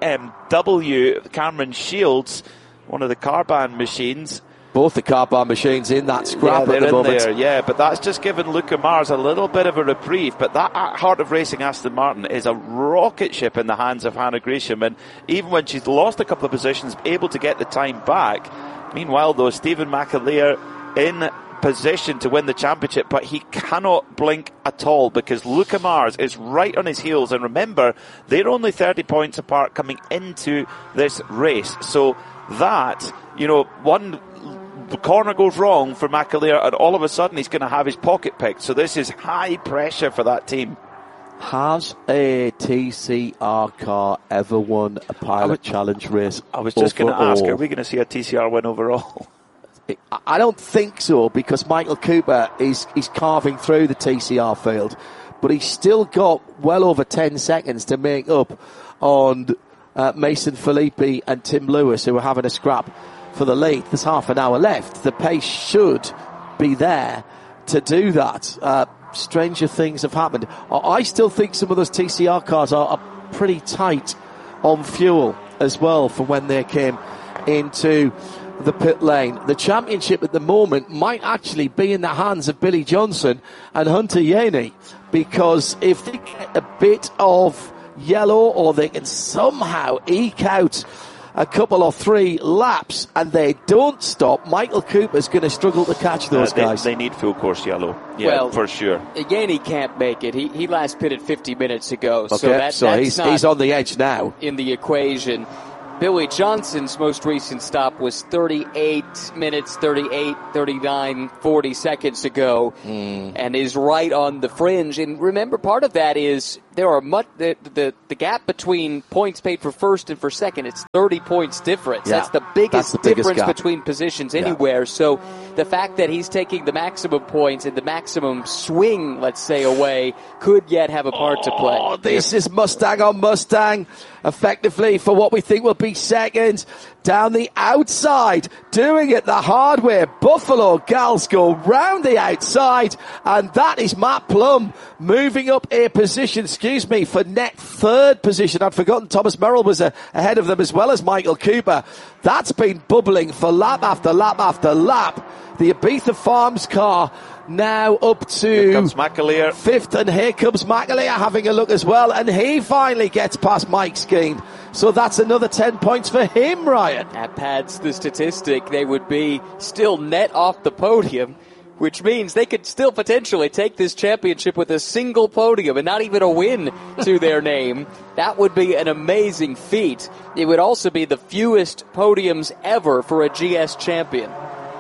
BMW, Cameron Shields, one of the Carban machines. Both the Carban machines in that scrap at the moment. There, yeah, but that's just given Luca Mars a little bit of a reprieve. But that Heart of Racing Aston Martin is a rocket ship in the hands of Hannah Grisham. And even when she's lost a couple of positions, able to get the time back. Meanwhile, though, Stephen McAleer in position to win the championship, but he cannot blink at all because Luca Mars is right on his heels. And remember, they're only 30 points apart coming into this race. So that, one corner goes wrong for McAleer and all of a sudden he's going to have his pocket picked. So this is high pressure for that team. Has a TCR car ever won a Pilot Challenge race? I was just going to ask, are we going to see a TCR win overall? I don't think so, because Michael Cooper is carving through the TCR field, but he's still got well over 10 seconds to make up on Mason Filippi and Tim Lewis, who are having a scrap for the lead. There's half an hour left. The pace should be there to do that. Stranger things have happened. I still think some of those TCR cars are pretty tight on fuel as well from when they came into the pit lane. The championship at the moment might actually be in the hands of Billy Johnson and Hunter Yeany, because if they get a bit of yellow, or they can somehow eke out a couple or 3 laps, and they don't stop, Michael Cooper's going to struggle to catch those guys. They need full course yellow, well, for sure. Again, he can't make it. He last pitted 50 minutes ago, Okay, so he's on the edge now. In the equation. Billy Johnson's most recent stop was 38 minutes, 39, 40 seconds ago, and is right on the fringe. And remember, part of that is there are the gap between points paid for first and for second. It's 30 points difference. Yeah, that's the biggest difference gap between positions anywhere. So the fact that he's taking the maximum points and the maximum swing, let's say, away, could yet have a part to play. Oh, this is Mustang on Mustang, effectively for what we think will be second. Down the outside, doing it the hard way. Buffalo Gals go round the outside, and that is Matt Plum moving up a position, for net third position. I'd forgotten Thomas Merrill was ahead of them, as well as Michael Cooper. That's been bubbling for lap after lap after lap. The Ibiza Farms car now up to Here comes McAleer. 5th, and here comes McAleer having a look as well, and he finally gets past Mike Skeen. So that's another 10 points for him, Ryan. That pads the statistic. They would be still net off the podium, which means they could still potentially take this championship with a single podium and not even a win to their name. That would be an amazing feat. It would also be the fewest podiums ever for a GS champion.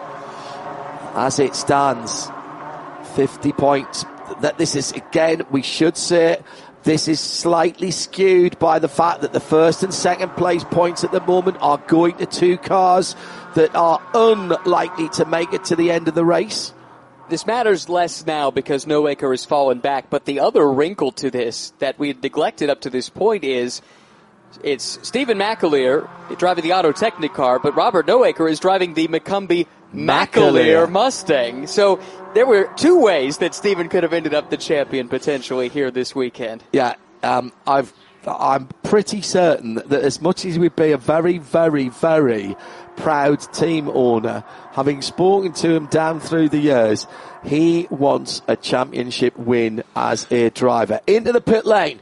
As it stands, 50 points. That this is, again, we should say, this is slightly skewed by the fact that the first and second place points at the moment are going to 2 cars that are unlikely to make it to the end of the race. This matters less now because Noaker has fallen back, but the other wrinkle to this that we had neglected up to this point is it's Stephen McAleer driving the Auto Technic car, but Robert Noaker is driving the McCumbee McAleer Mustang. So there were 2 ways that Stephen could have ended up the champion potentially here this weekend. Yeah, I'm pretty certain that as much as we'd be a very, very, very proud team owner, having spoken to him down through the years, he wants a championship win as a driver. Into the pit lane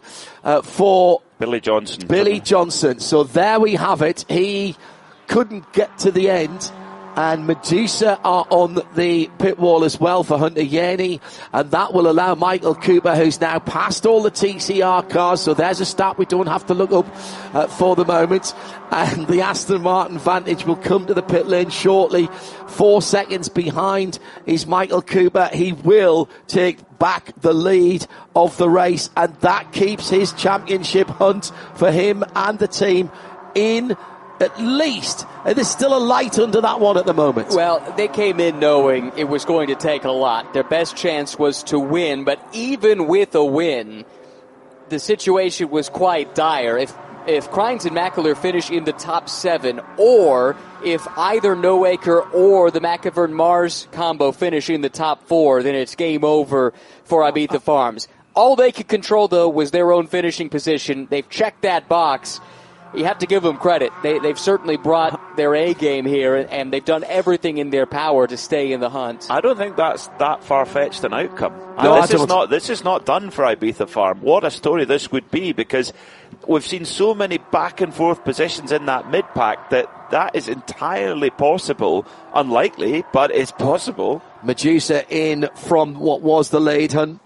for Billy Johnson. Billy Johnson. So there we have it. He couldn't get to the end. And Medusa are on the pit wall as well for Hunter Yearney, and that will allow Michael Cooper, who's now passed all the TCR cars, so there's a stat we don't have to look up for the moment, and the Aston Martin Vantage will come to the pit lane shortly. 4 seconds behind is Michael Cooper. He will take back the lead of the race, and that keeps his championship hunt for him and the team in at least. There's still a light under that one at the moment. Well, they came in knowing it was going to take a lot. Their best chance was to win, but even with a win, the situation was quite dire. If Crines and McAleer finish in the top 7, or if either Noaker or the McIvern-Mars combo finish in the top 4, then it's game over for Ibiza Farms. All they could control, though, was their own finishing position. They've checked that box. You have to give them credit. They've certainly brought their A game here, and they've done everything in their power to stay in the hunt. I don't think that's that far-fetched an outcome. No, This is not done for Ibiza Farm. What a story this would be, because we've seen so many back-and-forth positions in that mid-pack that is entirely possible. Unlikely, but it's possible. Medusa in from what was the lead hunt.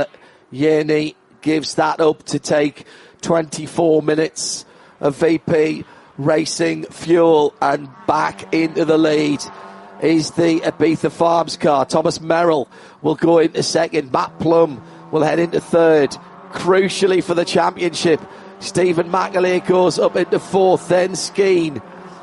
Yearney gives that up to take 24 minutes of VP Racing fuel, and back into the lead is the Ibiza Farms car. Thomas Merrill will go into second. Matt Plum will head into third. Crucially for the championship, Stephen McAleer goes up into 4th, then Skeen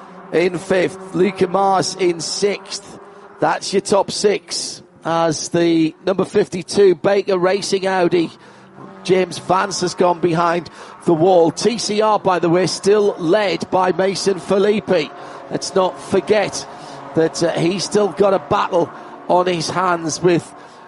in 5th, Luca Mars in 6th. That's your top 6 as the number 52 Baker Racing Audi James Vance has gone behind the wall. TCR, by the way, still led by Mason Filippi. Let's not forget that he's still got a battle on his hands with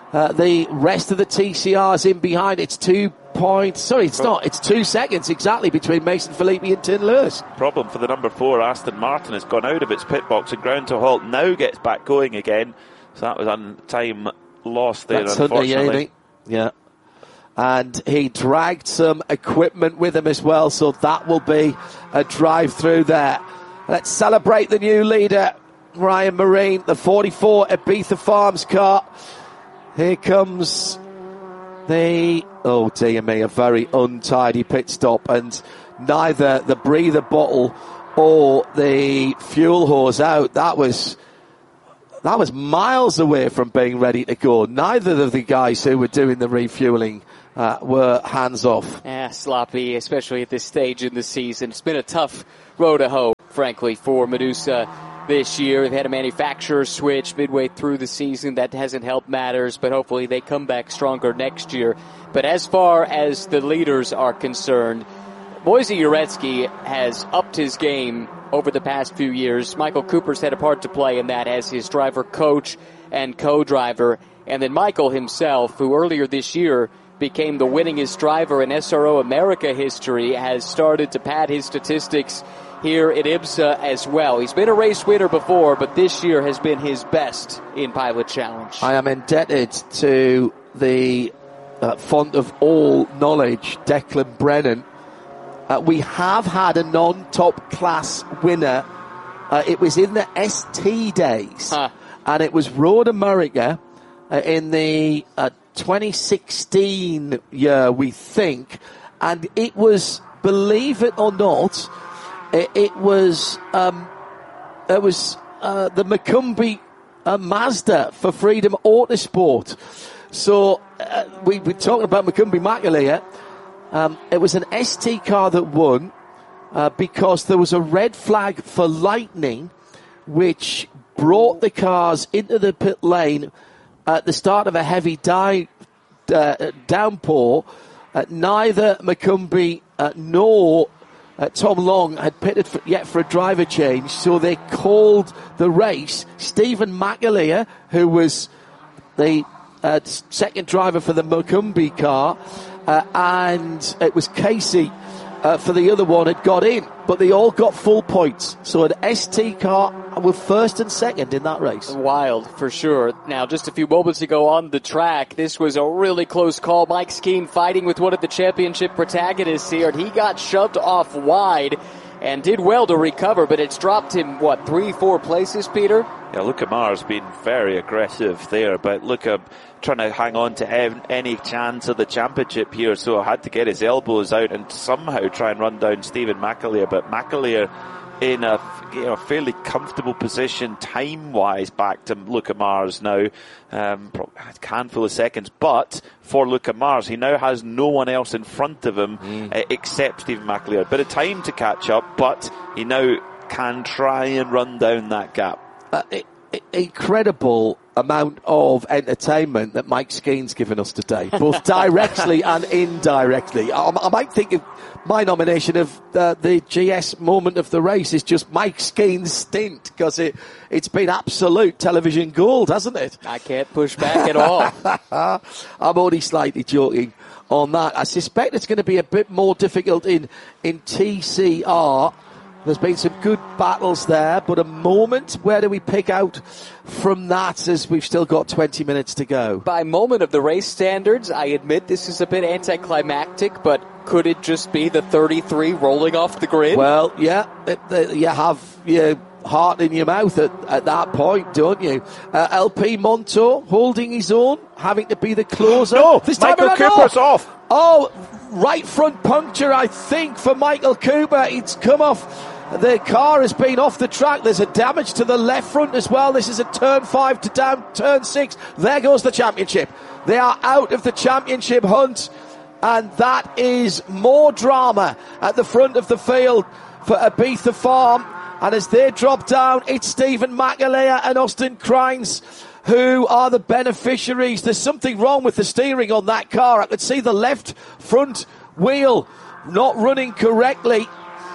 the rest of the TCRs in behind. It's 2 points. Sorry, it's not. It's 2 seconds exactly between Mason Filippi and Tin Lewis. Problem for the number 4 Aston Martin has gone out of its pit box and ground to halt. Now gets back going again. So that was on time lost there, That's unfortunately. Hunter Yearney. Yeah. and he dragged some equipment with him as well, so that will be a drive through there. Let's celebrate the new leader, Ryan Marine, the 44 Ibiza Farms car. Here comes the, oh dear me, a very untidy pit stop, and neither the breather bottle or the fuel hose out. That was miles away from being ready to go. Neither of the guys who were doing the refueling were hands off. Yeah, sloppy, especially at this stage in the season. It's been a tough road to hoe, frankly, for Medusa this year. They've had a manufacturer switch midway through the season. That hasn't helped matters, but hopefully they come back stronger next year. But as far as the leaders are concerned, Moisey Uretsky has upped his game over the past few years. Michael Cooper's had a part to play in that as his driver coach and co-driver. And then Michael himself, who earlier this year became the winningest driver in SRO America history, has started to pad his statistics here at IMSA as well. He's been a race winner before, but this year has been his best in Pilot Challenge. I am indebted to the font of all knowledge, Declan Brennan. We have had a non-top class winner. It was in the ST days, and it was Road America in the 2016 year, we think, and it was, believe it or not, it was the Macumbi Mazda for Freedom Autosport. So we're talking about Macumbi Macaulay. It was an ST car that won because there was a red flag for lightning, which brought the cars into the pit lane at the start of a heavy downpour. Neither Macumbi nor Tom Long had pitted yet for a driver change, so they called the race. Stephen McAleer, who was the second driver for the Macumbi car, and it was Casey for the other one, had got in, but they all got full points. So an ST car were first and second in that race. Wild, for sure. Now, just a few moments ago on the track, this was a really close call. Mike Skeen fighting with one of the championship protagonists here, and he got shoved off wide and did well to recover, but it's dropped him, 3-4 places, Peter? Yeah, Luca Mar's been very aggressive there, but Luca trying to hang on to any chance of the championship here, so I had to get his elbows out and somehow try and run down Stephen McAleer, but McAleer in a fairly comfortable position time-wise back to Luca Mars now, a handful of seconds, but for Luca Mars, he now has no one else in front of him except Stephen McAleer. Bit of time to catch up, but he now can try and run down that gap. Incredible amount of entertainment that Mike Skeen's given us today, both directly and indirectly. I might think of my nomination of the GS moment of the race is just Mike Skeen's stint, because it's been absolute television gold, hasn't it? I can't push back at all. I'm only slightly joking on that. I suspect it's going to be a bit more difficult in TCR. There's been some good battles there, but a moment, where do we pick out from that as we've still got 20 minutes to go? By moment of the race standards, I admit this is a bit anticlimactic, but could it just be the 33 rolling off the grid? Well, yeah, you have your heart in your mouth at that point, don't you? LP Montour holding his own, having to be the closer. No, this time Michael Cooper's off. Oh, right front puncture, I think, for Michael Cooper. It's come off. The car has been off the track. There's a damage to the left front as well. This is a turn 5 to down turn 6. There goes the championship. They are out of the championship hunt, and that is more drama at the front of the field for Ibiza Farm. And as they drop down, it's Stephen McAleer and Austin Crines who are the beneficiaries. There's something wrong with the steering on that car. I could see the left front wheel not running correctly.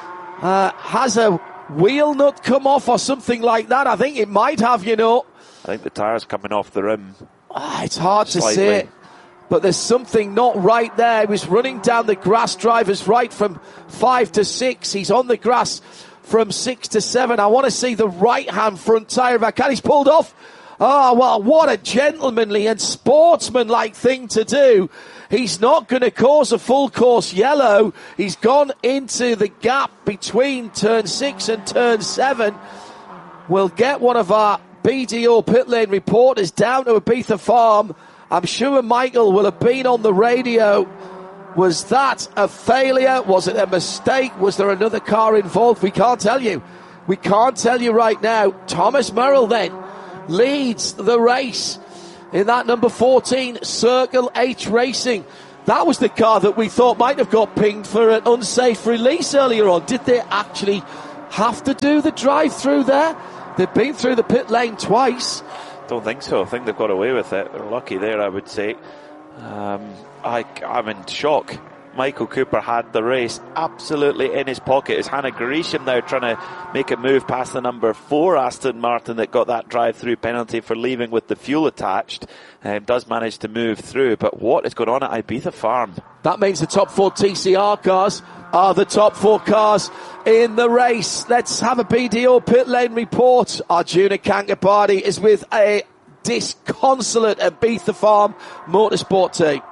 Has a wheel nut come off or something like that? I think it might have, I think the tyre's coming off the rim. It's hard to say, but there's something not right there. He was running down the grass, driver's right from 5 to 6. He's on the grass from 6 to 7. I want to see the right-hand front tyre if I can. He's pulled off. Oh, well, what a gentlemanly and sportsmanlike thing to do. He's not going to cause a full course yellow. He's gone into the gap between turn 6 and turn 7. We'll get one of our BDO pit lane reporters down to Ibiza Farm. I'm sure Michael will have been on the radio. Was that a failure? Was it a mistake? Was there another car involved? We can't tell you. We can't tell you right now. Thomas Merrill then leads the race in that number 14 Circle H Racing. That was the car that we thought might have got pinged for an unsafe release earlier on. Did they actually have to do the drive-through there? They've been through the pit lane twice. Don't think so. I think they've got away with it. They're lucky there, I would say. I'm in shock. Michael Cooper had the race absolutely in his pocket. It's Hannah Grisham now trying to make it move past the number 4 Aston Martin that got that drive-through penalty for leaving with the fuel attached. Does manage to move through, but what is going on at Ibiza Farm? That means the top 4 TCR cars are the top 4 cars in the race. Let's have a BDO pit lane report. Arjuna Kankapati is with a disconsolate Ibiza Farm motorsport team.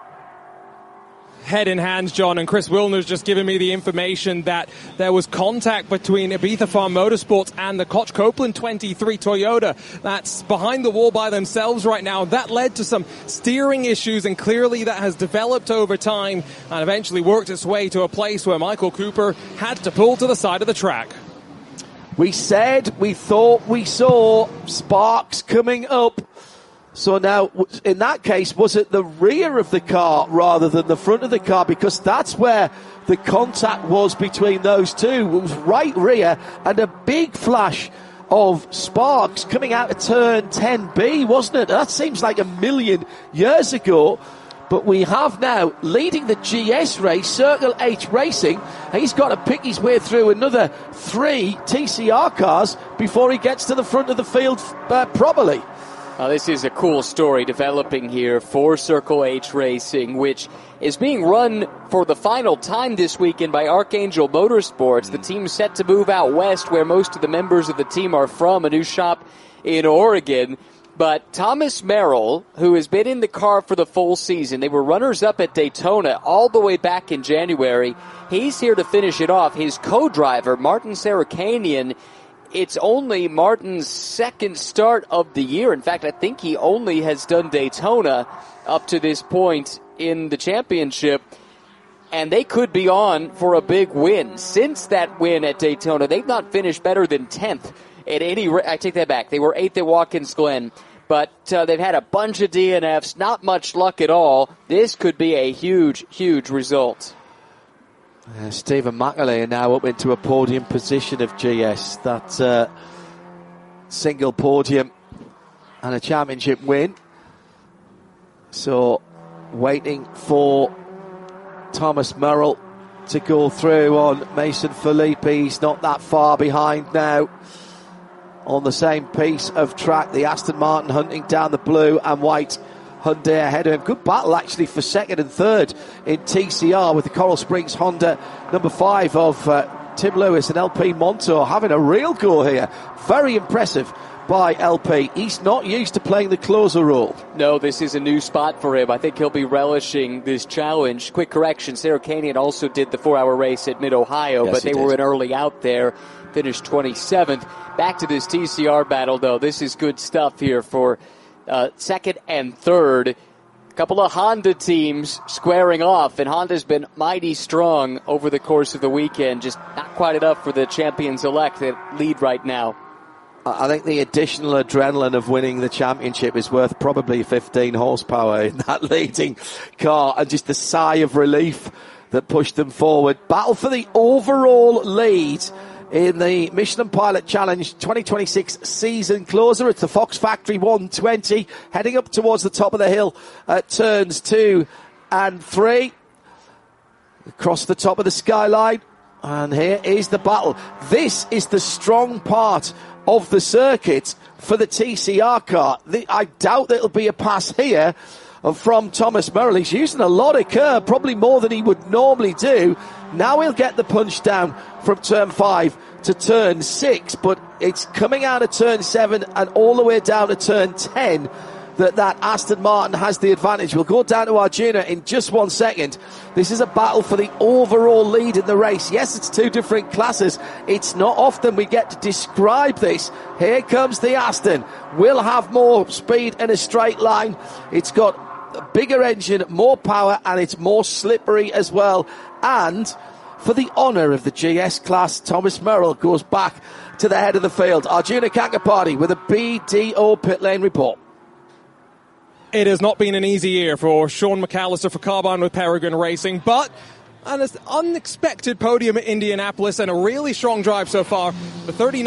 Head in hand, John, and Chris Wilner's just given me the information that there was contact between Ibiza Farm Motorsports and the Koch Copeland 23 Toyota that's behind the wall by themselves right now. That led to some steering issues, and clearly that has developed over time and eventually worked its way to a place where Michael Cooper had to pull to the side of the track. We said we thought we saw sparks coming up. So now, in that case, was it the rear of the car rather than the front of the car? Because that's where the contact was between those two. It was right rear, and a big flash of sparks coming out of turn 10B, wasn't it? That seems like a million years ago. But we have now, leading the GS race, Circle H Racing. He's got to pick his way through another 3 TCR cars before he gets to the front of the field properly. This is a cool story developing here for Circle H Racing, which is being run for the final time this weekend by Archangel Motorsports. The team's set to move out west, where most of the members of the team are from, a new shop in Oregon. But Thomas Merrill, who has been in the car for the full season, they were runners-up at Daytona all the way back in January. He's here to finish it off. His co-driver, Martin Sarakanian, it's only Martin's second start of the year. In fact, I think he only has done Daytona up to this point in the championship. And they could be on for a big win. Since that win at Daytona, they've not finished better than 10th at any rate. I take that back. They were 8th at Watkins Glen. But they've had a bunch of DNFs, not much luck at all. This could be a huge, huge result. Stephen McAlee now up into a podium position of GS. That single podium and a championship win. So waiting for Thomas Merrill to go through on Mason Felipe. He's not that far behind now. On the same piece of track, the Aston Martin hunting down the blue and white Hyundai ahead of him. Good battle actually for second and third in TCR with the Coral Springs Honda number 5 of Tim Lewis and LP Montour having a real go here. Very impressive by LP. He's not used to playing the closer role. No, this is a new spot for him. I think he'll be relishing this challenge. Quick correction, Sarakanian also did the 4-hour race at Mid-Ohio, yes, but they were an early out there. Finished 27th. Back to this TCR battle, though. This is good stuff here for second and third. A couple of Honda teams squaring off, and Honda's been mighty strong over the course of the weekend. Just not quite enough for the champions-elect that lead right now. I think the additional adrenaline of winning the championship is worth probably 15 horsepower in that leading car, and just the sigh of relief that pushed them forward. Battle for the overall lead in the Michelin Pilot Challenge 2026 season closer. It's the Fox Factory 120 heading up towards the top of the hill at turns 2 and 3. Across the top of the skyline. And here is the battle. This is the strong part of the circuit for the TCR car. I doubt that it'll be a pass here from Thomas Merrill. He's using a lot of curb, probably more than he would normally do. Now he'll get the punch down from turn 5 to turn 6, but it's coming out of turn 7 and all the way down to turn 10. that Aston Martin has the advantage. We'll go down to Arjuna in just 1 second. This is a battle for the overall lead in the race. Yes, it's two different classes. It's not often we get to describe this. Here comes the Aston. Will have more speed in a straight line. It's got a bigger engine, more power, and it's more slippery as well. And for the honour of the GS class, Thomas Merrill goes back to the head of the field. Arjuna Kankapati with a BDO pit lane report. It has not been an easy year for Sean McAllister for Carbine with Peregrine Racing, but an unexpected podium at Indianapolis and a really strong drive so far. The 39